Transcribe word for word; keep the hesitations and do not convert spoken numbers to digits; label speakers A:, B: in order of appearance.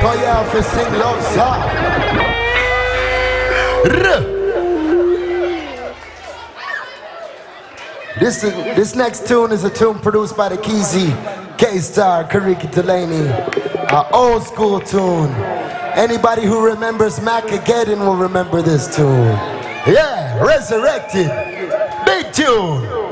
A: for you to sing love song. This, this next tune is a tune produced by the Keezy, K-Star, Kariki Delaney. An old school tune. Anybody who remembers Macageddon will remember this tune. Yeah, Resurrected. Big tune.